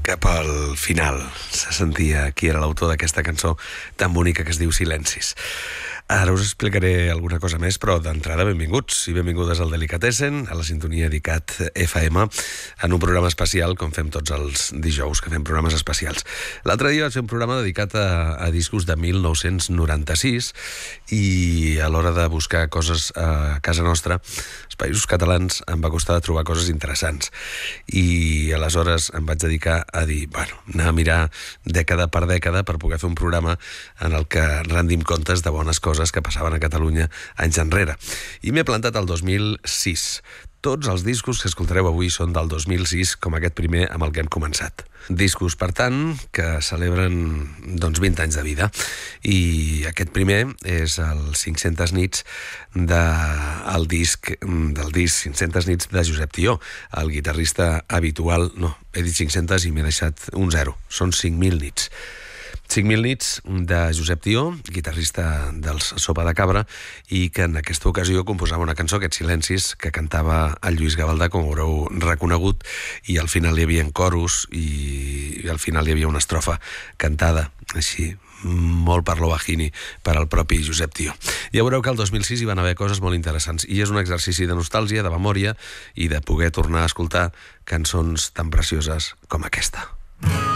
cap al final. Se sentia qui era l'autor d'aquesta cançó tan bonica que es diu Silencis. Ara us explicaré alguna cosa més, però d'entrada benvinguts i benvingudes al Delicatessen, a la sintonia d'ICAT FM, en un programa especial, com fem tots els dijous, que fem programes especials. L'altre dia vaig fer un programa dedicat a discos de 1996 i a l'hora de buscar coses a casa nostra, als Països Catalans, em va costar de trobar coses interessants. I aleshores em vaig dedicar a dir, anar a mirar dècada per dècada per poder fer un programa en el que rendim comptes de bones coses que passaven a Catalunya anys enrere. I m'he plantat al 2006. Tots els discos que escoltareu avui són del 2006, com aquest primer amb el que hem començat. Discos, per tant, que celebren 20 anys de vida. I aquest primer és el 500 nits del disc 500 nits de Josep Tió, el guitarrista habitual. No, he dit 500 i m'he deixat un 0. Són 5.000 nits. 5.000 nits de Josep Tió, guitarrista dels Sopa de Cabra, i que en aquesta ocasió composava una cançó, aquests Silencis, que cantava el Lluís Gavaldà, com haureu reconegut, i al final hi havia coros i al final hi havia una estrofa cantada, així, molt per lo bajini, per al propi Josep Tió. Ja veureu que el 2006 hi van haver coses molt interessants, i és un exercici de nostàlgia, de memòria, i de poder tornar a escoltar cançons tan precioses com aquesta.